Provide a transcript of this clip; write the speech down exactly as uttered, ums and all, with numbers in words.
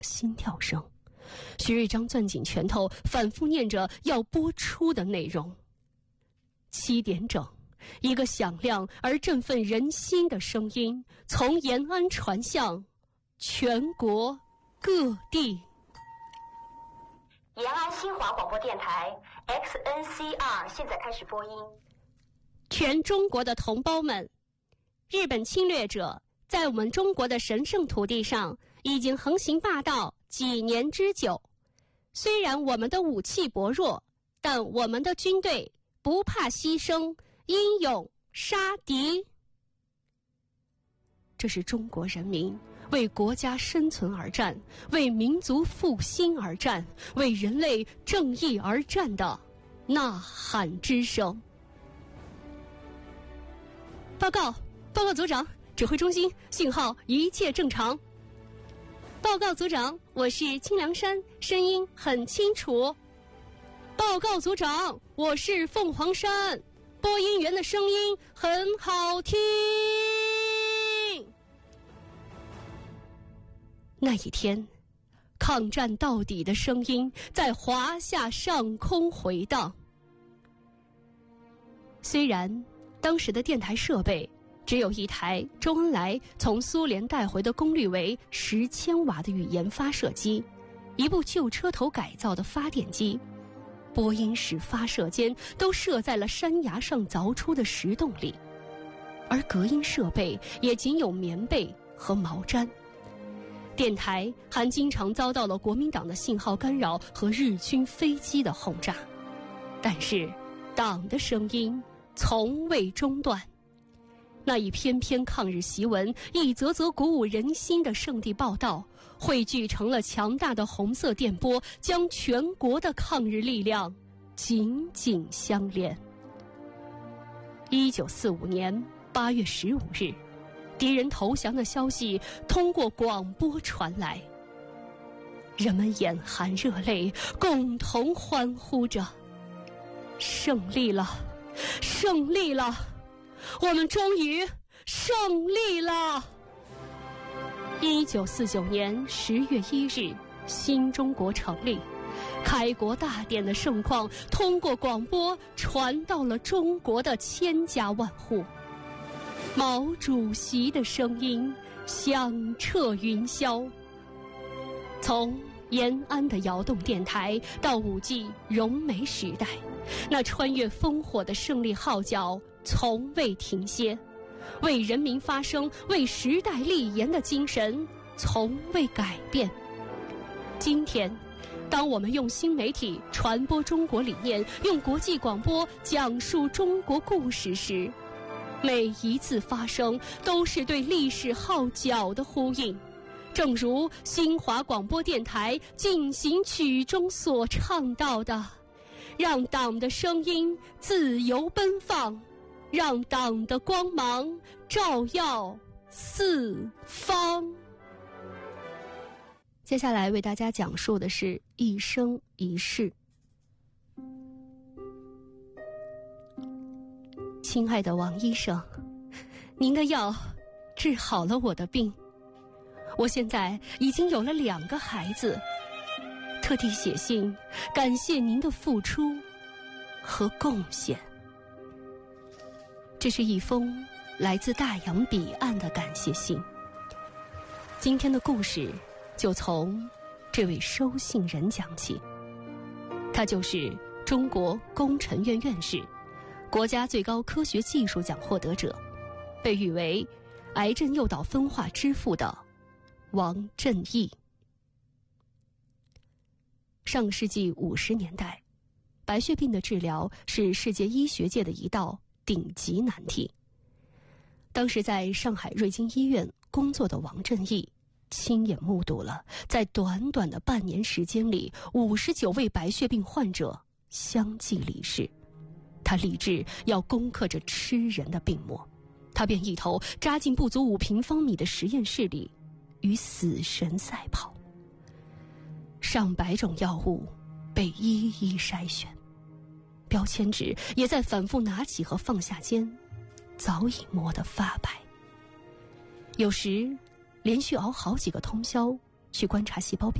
心跳声。徐瑞章攥紧拳头，反复念着要播出的内容。七点整，一个响亮而振奋人心的声音从延安传向全国各地。 延安新华广播电台 X N C R 现在开始播音。 全中国的同胞们，日本侵略者在我们中国的神圣土地上已经横行霸道几年之久。虽然我们的武器薄弱，但我们的军队不怕牺牲，英勇杀敌。这是中国人民为国家生存而战，为民族复兴而战，为人类正义而战的呐喊之声。报告，报告组长，指挥中心信号一切正常。报告组长，我是清凉山，声音很清楚。报告组长，我是凤凰山，播音员的声音很好听。那一天，抗战到底的声音在华夏上空回荡。虽然当时的电台设备只有一台周恩来从苏联带回的功率为十千瓦的语言发射机，一部旧车头改造的发电机，播音室发射间都设在了山崖上凿出的石洞里，而隔音设备也仅有棉被和毛毡。电台还经常遭到了国民党的信号干扰和日军飞机的轰炸，但是党的声音从未中断。那一篇篇抗日檄文，一则则鼓舞人心的圣地报道，汇聚成了强大的红色电波，将全国的抗日力量紧紧相连。一九四五年八月十五日，敌人投降的消息通过广播传来，人们眼含热泪，共同欢呼着：胜利了，胜利了，我们终于胜利了！一九四九年十月一日，新中国成立，开国大典的盛况通过广播传到了中国的千家万户。毛主席的声音响彻云霄。从延安的窑洞电台到五 G 融媒时代，那穿越烽火的胜利号角从未停歇，为人民发声，为时代立言的精神从未改变。今天，当我们用新媒体传播中国理念，用国际广播讲述中国故事时，每一次发声都是对历史号角的呼应。正如新华广播电台进行曲中所唱到的，让党的声音自由奔放，让党的光芒照耀四方。接下来为大家讲述的是一生一世。亲爱的王医生，您的药治好了我的病，我现在已经有了两个孩子，特地写信感谢您的付出和贡献。这是一封来自大洋彼岸的感谢信。今天的故事就从这位收信人讲起，他就是中国工程院院士，国家最高科学技术奖获得者，被誉为癌症诱导分化之父的王振义。上个世纪五十年代，白血病的治疗是世界医学界的一道顶级难题。当时在上海瑞金医院工作的王振义，亲眼目睹了在短短的半年时间里，五十九位白血病患者相继离世。他立志要攻克这吃人的病魔，他便一头扎进不足五平方米的实验室里，与死神赛跑。上百种药物被一一筛选，标签纸也在反复拿起和放下间早已磨得发白。有时连续熬好几个通宵， 去观察细胞变